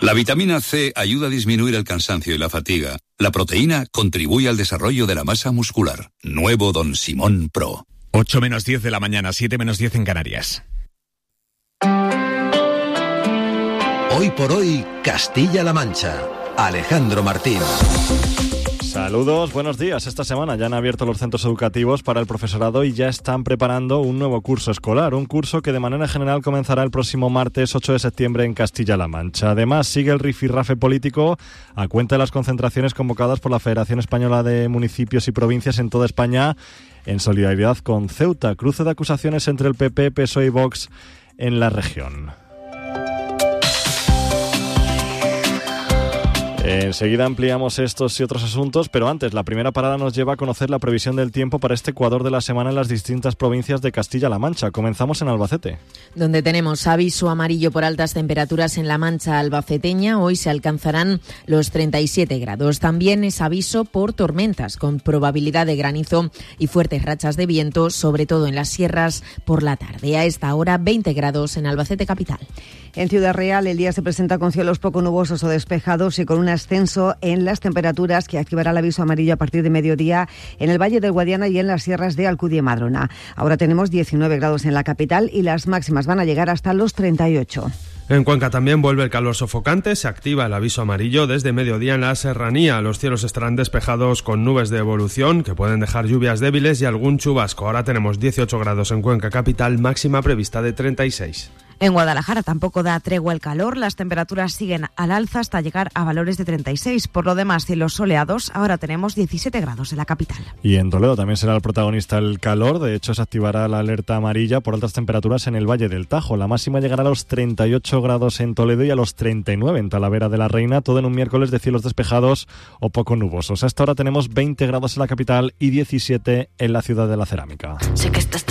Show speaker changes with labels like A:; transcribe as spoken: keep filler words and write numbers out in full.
A: La vitamina C ayuda a disminuir el cansancio y la fatiga. La proteína contribuye al desarrollo de la masa muscular. Nuevo Don Simón Pro.
B: ocho menos diez de la mañana, siete menos diez en Canarias.
C: Hoy por hoy, Castilla-La Mancha. Alejandro Martín.
D: Saludos, buenos días. Esta semana ya han abierto los centros educativos para el profesorado y ya están preparando un nuevo curso escolar, un curso que de manera general comenzará el próximo martes ocho de septiembre en Castilla-La Mancha. Además, sigue el rifirrafe político a cuenta de las concentraciones convocadas por la Federación Española de Municipios y Provincias en toda España en solidaridad con Ceuta. Cruce de acusaciones entre el P P, P S O E y Vox en la región. Enseguida ampliamos estos y otros asuntos, pero antes, la primera parada nos lleva a conocer la previsión del tiempo para este Ecuador de la semana en las distintas provincias de Castilla-La Mancha. Comenzamos en Albacete,
E: donde tenemos aviso amarillo por altas temperaturas en la Mancha albacetteña. Hoy se alcanzarán los treinta y siete grados. También es aviso por tormentas, con probabilidad de granizo y fuertes rachas de viento, sobre todo en las sierras por la tarde. A esta hora, veinte grados en Albacete capital.
F: En Ciudad Real, el día se presenta con cielos poco nubosos o despejados y con un ascenso en las temperaturas que activará el aviso amarillo a partir de mediodía en el Valle del Guadiana y en las sierras de Alcudia y Madrona. Ahora tenemos diecinueve grados en la capital y las máximas van a llegar hasta los treinta y ocho.
G: En Cuenca también vuelve el calor sofocante, se activa el aviso amarillo desde mediodía en la serranía. Los cielos estarán despejados con nubes de evolución que pueden dejar lluvias débiles y algún chubasco. Ahora tenemos dieciocho grados en Cuenca capital, máxima prevista de treinta y seis.
H: En Guadalajara tampoco da tregua el calor, las temperaturas siguen al alza hasta llegar a valores de treinta y seis. Por lo demás, cielos soleados, ahora tenemos diecisiete grados en la capital.
D: Y en Toledo también será el protagonista el calor, de hecho se activará la alerta amarilla por altas temperaturas en el Valle del Tajo. La máxima llegará a los treinta y ocho grados en Toledo y a los treinta y nueve en Talavera de la Reina, todo en un miércoles de cielos despejados o poco nubosos. Hasta ahora tenemos veinte grados en la capital y diecisiete en la ciudad de la Cerámica.
H: Sé que estás